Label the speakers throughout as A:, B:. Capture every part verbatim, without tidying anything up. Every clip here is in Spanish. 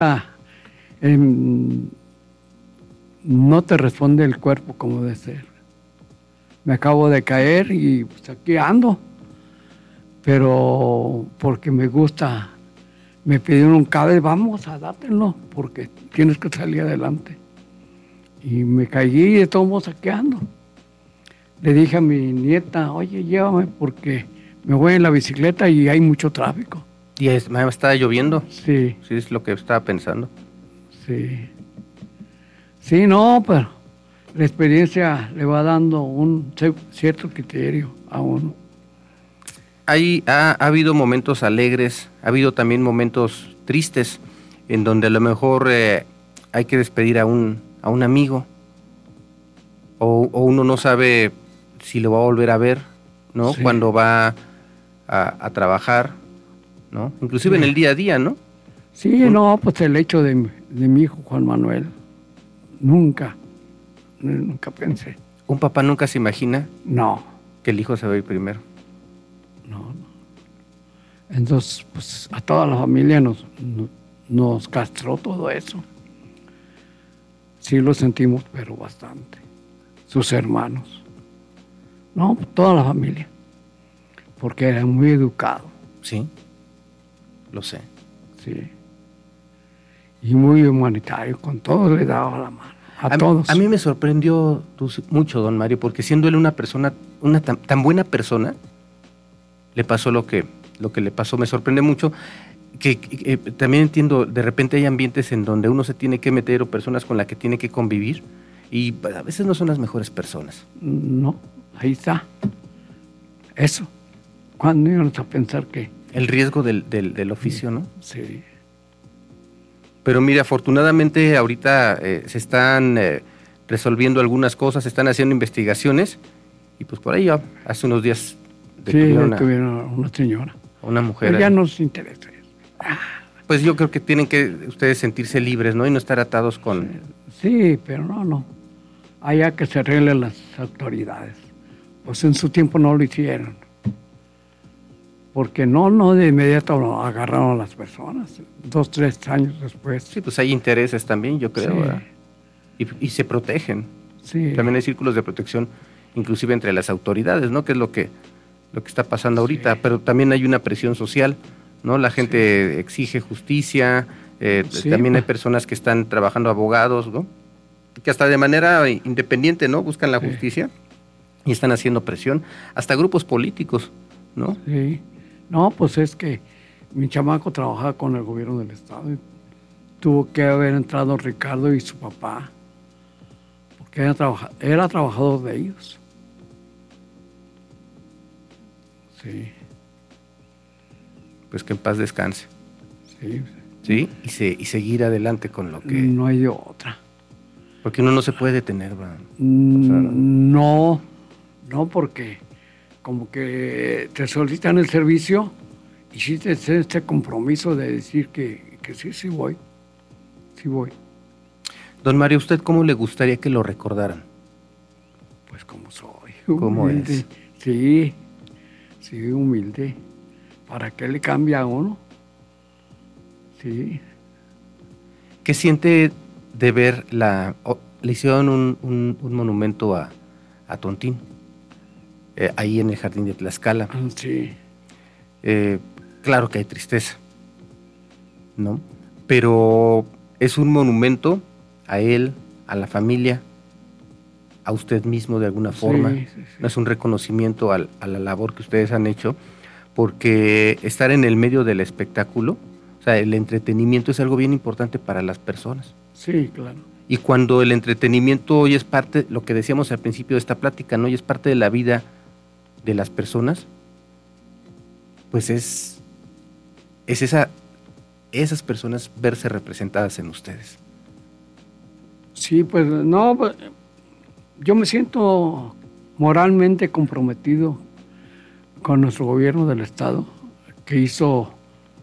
A: Ah, em, no te responde el cuerpo como debe ser. Me acabo de caer y pues aquí ando, pero porque me gusta, me pidieron un cable, vamos a dártelo, porque tienes que salir adelante. Y me caí y de todos modos aquí ando. Le dije a mi nieta, oye, llévame porque me voy en la bicicleta y hay mucho tráfico.
B: ¿Y es, está lloviendo?
A: Sí.
B: Sí, es lo que estaba pensando.
A: Sí. Sí, no, pero la experiencia le va dando un cierto criterio a uno.
B: Hay, ha, ha habido momentos alegres, ha habido también momentos tristes, en donde a lo mejor eh, hay que despedir a un, a un amigo, o, o uno no sabe si lo va a volver a ver, ¿no?
A: Sí.
B: Cuando va a, a trabajar, ¿no? Inclusive sí. En el día a día, ¿no?
A: Sí, un... no, pues el hecho de, de mi hijo Juan Manuel, nunca, nunca pensé.
B: ¿Un papá nunca se imagina?
A: No.
B: Que el hijo se va a ir primero.
A: No, no. Entonces, pues a toda la familia nos, nos, nos castró todo eso. Sí lo sentimos, pero bastante. Sus hermanos. No, toda la familia. Porque era muy educado.
B: Sí, lo sé.
A: Sí. Y muy humanitario, con todos le daba la mano. A, a todos.
B: A mí me sorprendió mucho, don Mario, porque siendo él una persona, una tan, tan buena persona, le pasó lo que, lo que le pasó. Me sorprende mucho que, que, que también entiendo, de repente hay ambientes en donde uno se tiene que meter o personas con las que tiene que convivir y a veces no son las mejores personas.
A: No, ahí está. Eso. ¿Cuándo íbamos a pensar que...?
B: El riesgo del, del, del oficio, ¿no?
A: Sí.
B: Pero mire, afortunadamente ahorita eh, se están eh, resolviendo algunas cosas, se están haciendo investigaciones y pues por ahí ya hace unos días
A: detuvieron sí, a una señora.
B: Una mujer.
A: Pero ya ahí. Nos interesa.
B: Ah. Pues yo creo que tienen que ustedes sentirse libres, ¿no? Y no estar atados con...
A: Sí, pero no, no. Allá que se arreglen las autoridades. Pues en su tiempo no lo hicieron. Porque no, no de inmediato agarraron a las personas. Dos, tres años después.
B: Sí, pues hay intereses también, yo creo, sí. ¿Verdad? Y, y se protegen.
A: Sí.
B: También hay círculos de protección, inclusive entre las autoridades, ¿no? Que es lo que, lo que está pasando ahorita. Sí. Pero también hay una presión social, ¿no? La gente sí. exige justicia, eh, sí, también pues. Hay personas que están trabajando, abogados, ¿no? Que hasta de manera independiente, ¿no? Buscan la sí. justicia y están haciendo presión. Hasta grupos políticos, ¿no?
A: Sí. No, pues es que mi chamaco trabajaba con el gobierno del estado y tuvo que haber entrado Ricardo y su papá, porque era, trabaja, era trabajador de ellos. Sí.
B: Pues que en paz descanse.
A: Sí.
B: Sí, y, se, y seguir adelante con lo que...
A: No hay de otra.
B: Porque uno no se puede detener, ¿verdad?
A: Mm, o sea, no, no porque... como que te solicitan el servicio y sí te hace este compromiso de decir que, que sí, sí voy, sí voy.
B: Don Mario, ¿usted cómo le gustaría que lo recordaran?
A: Pues como soy,
B: ¿Cómo
A: humilde.
B: es?
A: Sí, sí, humilde. ¿Para qué le cambia a uno? Sí.
B: ¿Qué siente de ver la... Oh, le hicieron un, un, un monumento a, a Tontín? Eh, ahí en el jardín de Tlaxcala.
A: Sí.
B: Eh, claro que hay tristeza, ¿no? Pero es un monumento a él, a la familia, a usted mismo de alguna forma.
A: Sí, sí, sí.
B: No es un reconocimiento al, a la labor que ustedes han hecho, porque estar en el medio del espectáculo, o sea, el entretenimiento es algo bien importante para las personas.
A: Sí, claro.
B: Y cuando el entretenimiento hoy es parte, lo que decíamos al principio de esta plática, ¿no? Y es parte de la vida de las personas, pues es, es esa, esas personas verse representadas en ustedes.
A: Sí, pues no, pues, yo me siento moralmente comprometido con nuestro gobierno del estado, que hizo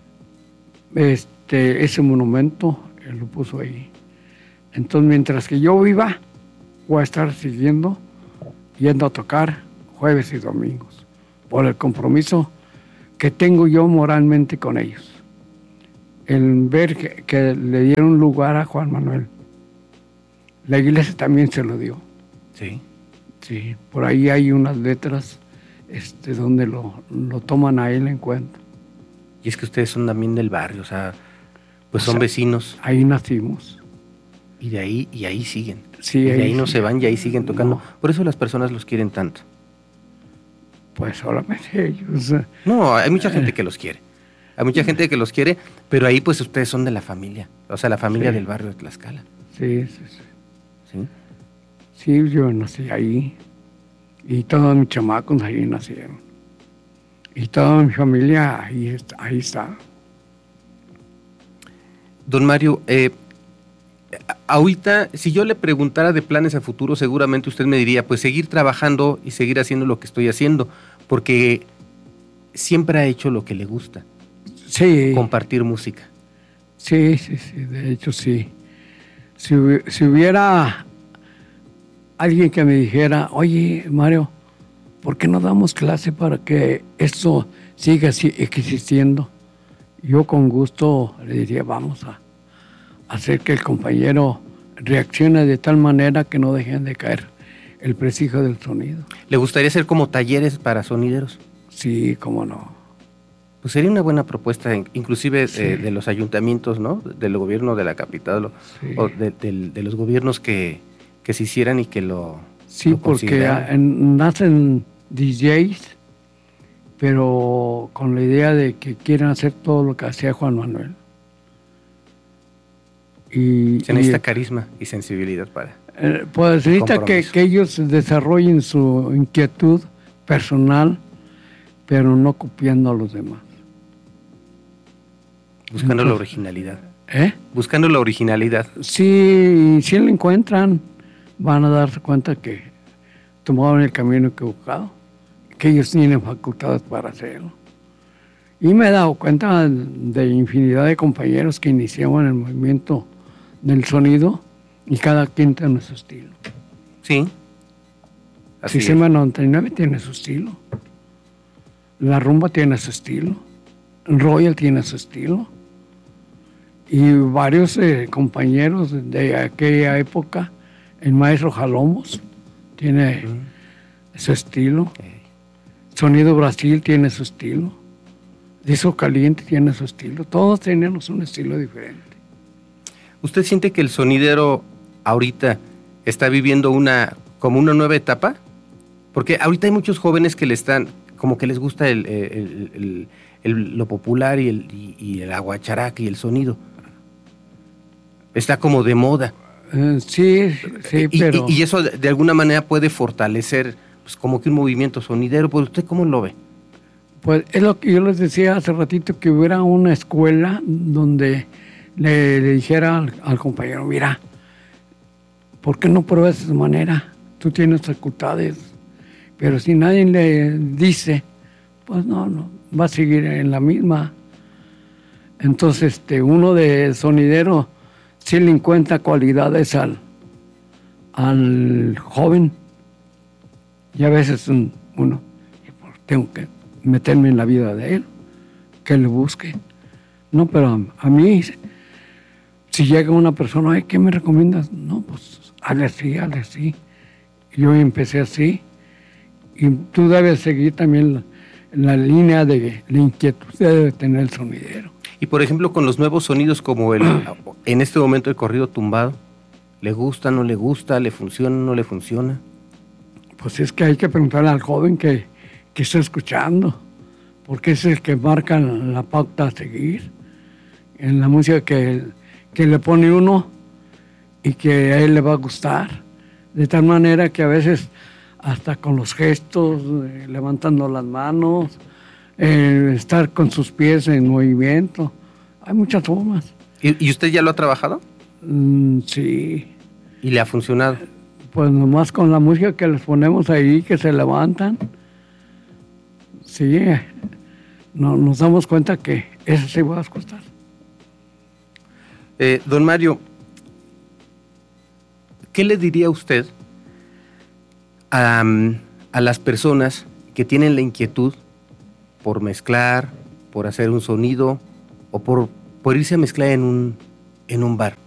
A: este, ese monumento, él lo puso ahí. Entonces, mientras que yo viva, voy a estar siguiendo, yendo a tocar jueves y domingos, por el compromiso que tengo yo moralmente con ellos. el ver que, que le dieron lugar a Juan Manuel. La iglesia también se lo dio.
B: Sí.
A: Sí, por ahí hay unas letras este, donde lo, lo toman a él en cuenta.
B: Y es que ustedes son también del barrio, o sea, pues son
A: o sea,
B: vecinos.
A: Ahí nacimos.
B: Y de ahí, y ahí siguen.
A: Sí,
B: y de ahí, ahí no
A: sí.
B: se van y ahí siguen tocando.
A: No.
B: Por eso las personas los quieren tanto.
A: Pues solamente ellos.
B: No, hay mucha gente que los quiere. Hay mucha gente que los quiere, pero ahí pues ustedes son de la familia. O sea, la familia
A: sí.
B: del barrio de Tlaxcala.
A: Sí, sí, sí.
B: ¿Sí?
A: Sí, yo nací ahí. Y todos mis chamacos ahí nacieron. Y toda mi familia ahí está. Ahí está.
B: Don Mario, eh, ahorita, si yo le preguntara de planes a futuro, seguramente usted me diría, pues seguir trabajando y seguir haciendo lo que estoy haciendo, porque siempre ha hecho lo que le gusta.
A: Sí.
B: Compartir música.
A: Sí, sí, sí, de hecho sí. Si, si hubiera alguien que me dijera, oye, Mario, ¿por qué no damos clase para que esto siga así existiendo? Yo con gusto le diría, vamos a hacer que el compañero reaccione de tal manera que no dejen de caer el prestigio del sonido.
B: ¿Le gustaría hacer como talleres para sonideros?
A: Sí, cómo no.
B: Pues sería una buena propuesta, inclusive
A: Sí.
B: eh, de los ayuntamientos, ¿no? Del gobierno de la capital, o,
A: Sí.
B: o de, de, de los gobiernos que, que se hicieran y que lo
A: Sí,
B: lo
A: porque en, nacen D Js, pero con la idea de que quieren hacer todo lo que hacía Juan Manuel. Y,
B: se necesita
A: y,
B: carisma y sensibilidad para...
A: Eh, pues se necesita que, que ellos desarrollen su inquietud personal, pero no copiando a los demás.
B: Buscando
A: Entonces,
B: la originalidad.
A: ¿Eh?
B: Buscando la originalidad.
A: Sí, si la encuentran, van a darse cuenta que tomaron el camino equivocado, que ellos tienen facultades para hacerlo. Y me he dado cuenta de infinidad de compañeros que iniciaban el movimiento del sonido y cada quien tiene su estilo.
B: Sí. Así
A: Sistema
B: es.
A: noventa y nueve tiene su estilo. La rumba tiene su estilo. Royal tiene su estilo. Y varios eh, compañeros de aquella época, el maestro Jalomos tiene mm. su estilo. Hey. Sonido Brasil tiene su estilo. Disco Caliente tiene su estilo. Todos tenemos un estilo diferente.
B: ¿Usted siente que el sonidero ahorita está viviendo una como una nueva etapa? Porque ahorita hay muchos jóvenes que le están, como que les gusta el, el, el, el, lo popular y el, y, y el aguacharaca y el sonido. Está como de moda.
A: Uh, sí, sí,
B: y,
A: pero...
B: Y, y eso de, de alguna manera puede fortalecer, pues como que un movimiento sonidero. Pues, ¿usted cómo lo ve?
A: Pues es lo que yo les decía hace ratito, que hubiera una escuela donde le, le dijera al, al compañero, mira, ¿por qué no pruebas de esa manera? Tú tienes facultades, pero si nadie le dice, pues no, no, va a seguir en la misma. Entonces, este, uno de sonidero sí le encuentra cualidades al, al joven, y a veces un, uno, tengo que meterme en la vida de él, que le busque. No, pero a, a mí, si llega una persona, ay, ¿qué me recomiendas? No, pues, hazle así, hazle así. Yo empecé así, y tú debes seguir también la, la línea de la inquietud que debe tener el sonidero.
B: Y por ejemplo, con los nuevos sonidos como el, en este momento el corrido tumbado, ¿le gusta, no le gusta, le funciona, no le funciona?
A: Pues es que hay que preguntarle al joven que, que está escuchando, porque es el que marca la pauta a seguir en la música que, que le pone uno y que a él le va a gustar, de tal manera que a veces hasta con los gestos, eh, levantando las manos, eh, estar con sus pies en movimiento, hay muchas formas.
B: ¿Y, y usted ya lo ha trabajado?
A: Mm, sí.
B: ¿Y le ha funcionado?
A: Pues nomás con la música que les ponemos ahí, que se levantan, sí, no, nos damos cuenta que eso sí va a costar.
B: Eh, don Mario, ¿qué le diría usted a, a las personas que tienen la inquietud por mezclar, por hacer un sonido o por, por irse a mezclar en un, en un bar?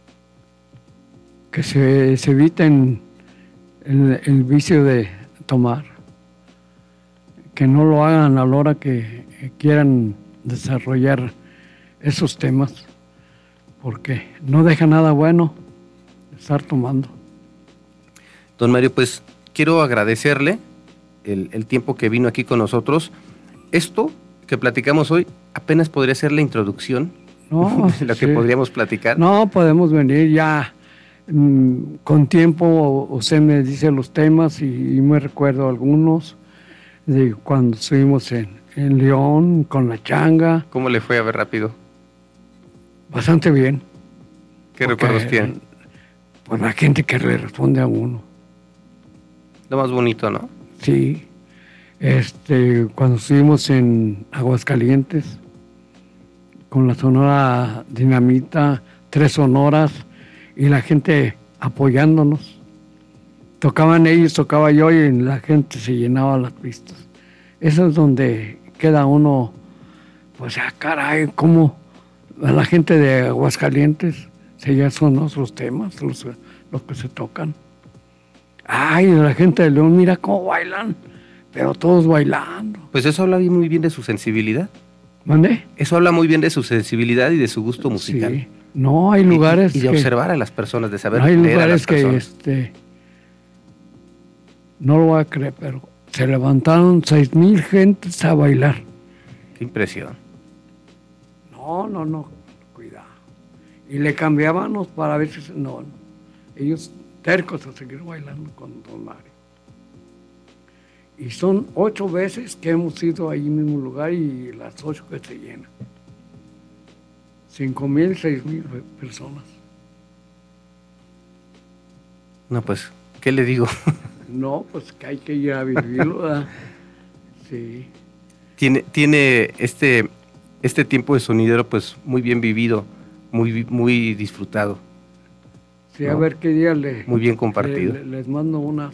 A: Que se, se eviten el, el vicio de tomar, que no lo hagan a la hora que quieran desarrollar esos temas, porque no deja nada bueno estar tomando.
B: Don Mario, pues quiero agradecerle el, el tiempo que vino aquí con nosotros. Esto que platicamos hoy apenas podría ser la introducción
A: no,
B: de lo
A: sí.
B: que podríamos platicar.
A: No, podemos venir ya mmm, con tiempo, usted me dice los temas y, y me recuerdo algunos de cuando estuvimos en, en León con la changa.
B: ¿Cómo le fue a ver rápido?
A: Bastante bien.
B: ¿Qué recuerdos tienen?
A: Pues la gente que le responde a uno.
B: Lo más bonito, ¿no?
A: Sí. Este, cuando estuvimos en Aguascalientes con la Sonora Dinamita, tres sonoras y la gente apoyándonos. Tocaban ellos, tocaba yo y la gente se llenaba las pistas. Eso es donde queda uno, pues, ah, caray, cómo a la gente de Aguascalientes se ya son otros temas los, los que se tocan. Ay, la gente de León, mira cómo bailan, pero todos bailando.
B: Pues eso habla muy bien de su sensibilidad.
A: ¿Mande?
B: Eso habla muy bien de su sensibilidad y de su gusto musical.
A: Sí. No, hay lugares
B: y, y de
A: que,
B: observar a las personas, de saber
A: hay
B: leer
A: lugares
B: a las personas.
A: que, este, no lo voy a creer, pero se levantaron seis mil gentes a bailar.
B: Qué impresión.
A: No, no, no, cuidado. Y le cambiábamos para ver si... No, no. Ellos tercos a seguir bailando con Don Mario. Y son ocho veces que hemos ido ahí en el mismo lugar y las ocho que se llenan. Cinco mil, seis mil personas.
B: No, pues, ¿qué le digo?
A: No, pues que hay que ir a vivirlo, ¿verdad? Sí.
B: Tiene, tiene este, este tiempo de sonidero, pues, muy bien vivido, muy, muy disfrutado.
A: Sí,
B: ¿no?
A: A ver qué día le...
B: Muy bien compartido.
A: Le, les mando unas,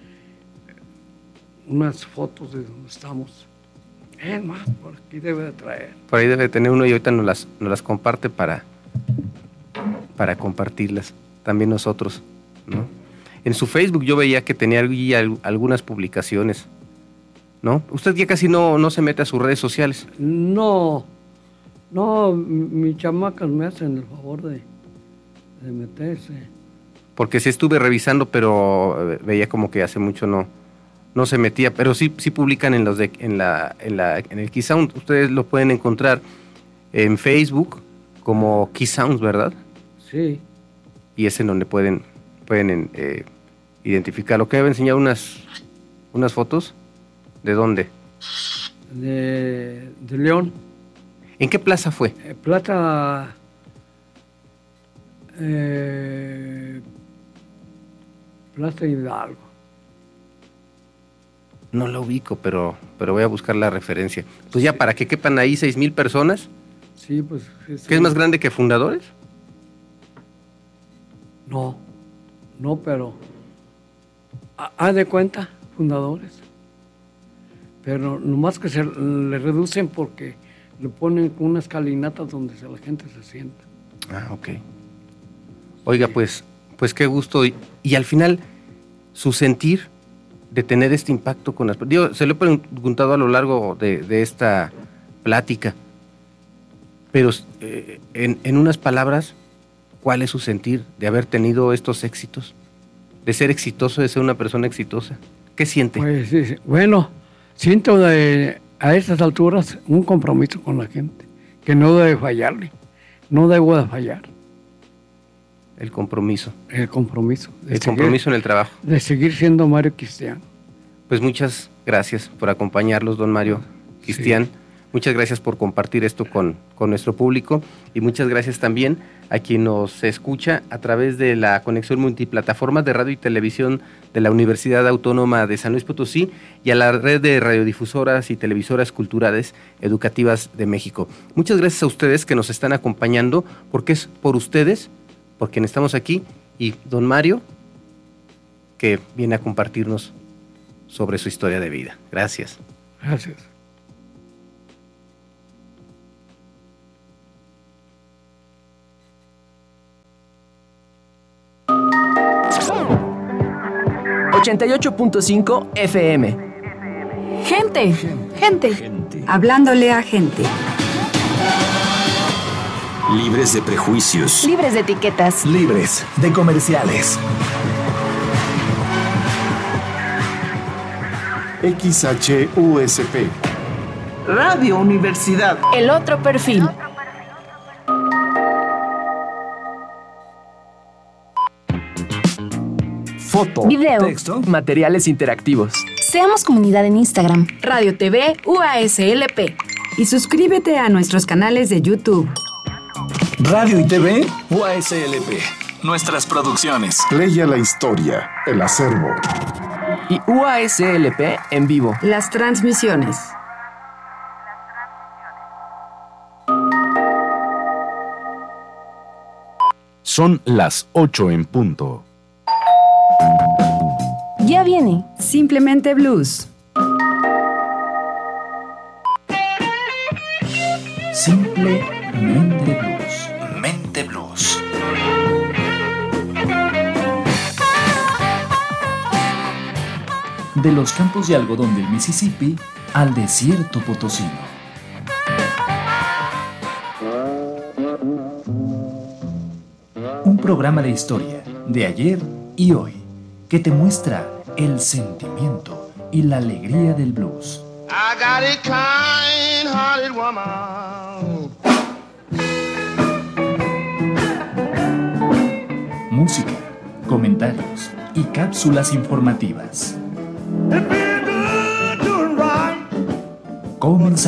A: unas fotos de donde estamos. Es más, por aquí debe de traer.
B: Por ahí debe tener uno y ahorita nos las, nos las comparte para, para compartirlas. También nosotros, ¿no? En su Facebook yo veía que tenía algunas publicaciones, ¿no? Usted ya casi no, no se mete a sus redes sociales.
A: No, no, mis chamacas me hacen el favor de, de meterse.
B: Porque sí estuve revisando, pero veía como que hace mucho no, no se metía, pero sí, sí publican en los de, en la, en la, en el Keysound. Ustedes lo pueden encontrar en Facebook como Keysounds, ¿verdad?
A: Sí.
B: Y es en donde pueden, pueden eh, identificar. Lo que debe enseñar unas, unas fotos. ¿De dónde?
A: De, de León.
B: ¿En qué plaza fue?
A: Eh, Plata. Eh, Plaza Hidalgo.
B: No lo ubico, pero, pero voy a buscar la referencia. Pues ya, sí. Para que quepan ahí seis mil personas.
A: Sí, pues... Sí, sí.
B: ¿Qué es más grande que Fundadores?
A: No, no, pero... Haz de cuenta, Fundadores. Pero nomás que se le reducen porque le ponen unas escalinatas donde la gente se sienta.
B: Ah, ok. Oiga, sí. pues, pues qué gusto. Y, y al final, su sentir... de tener este impacto con las personas. Se lo he preguntado a lo largo de, de esta plática, pero eh, en, en unas palabras, ¿cuál es su sentir de haber tenido estos éxitos? De ser exitoso, de ser una persona exitosa. ¿Qué siente?
A: Pues sí, bueno, siento de, a estas alturas un compromiso con la gente, que no debe fallarle, no debo de fallar.
B: El compromiso.
A: El compromiso.
B: El seguir, compromiso en el trabajo.
A: De seguir siendo Mario Cristian.
B: Pues muchas gracias por acompañarlos, don Mario Cristian. Sí. Muchas gracias por compartir esto con, con nuestro público y muchas gracias también a quien nos escucha a través de la conexión multiplataforma de radio y televisión de la Universidad Autónoma de San Luis Potosí y a la red de radiodifusoras y televisoras culturales educativas de México. Muchas gracias a ustedes que nos están acompañando, porque es por ustedes por quien estamos aquí, y don Mario, que viene a compartirnos sobre su historia de vida. Gracias.
A: Gracias.
C: ochenta y ocho punto cinco F M.
D: Gente. Gente.
E: Gente.
D: Hablándole a gente.
E: Libres de prejuicios.
D: Libres de etiquetas.
F: Libres de comerciales.
G: X H U S P.
H: Radio Universidad.
D: El otro perfil.
F: Foto.
D: Video.
F: Texto.
C: Materiales interactivos.
D: Seamos comunidad en Instagram. Radio T V U A S L P.
I: Y suscríbete a nuestros canales de YouTube.
F: Radio y T V U A S L P. Nuestras producciones.
G: Leia la historia, el acervo.
C: Y U A S L P en vivo.
I: Las transmisiones.
J: Son las ocho en punto.
D: Ya viene.
I: Simplemente Blues.
E: Simplemente Blues. Mente Blues. De los campos de algodón del Mississippi al desierto potosino. Un programa de historia de ayer y hoy que te muestra el sentimiento y la alegría del blues.
K: I got a kind-hearted woman.
E: Música, comentarios y cápsulas informativas. Comenzamos.